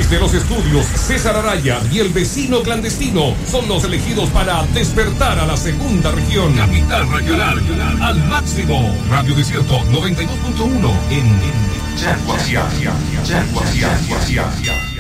Desde los estudios, César Araya y el vecino clandestino son los elegidos para despertar a la segunda región. Capital Regional, al máximo. Radio Desierto 92.1 en Yaguasia.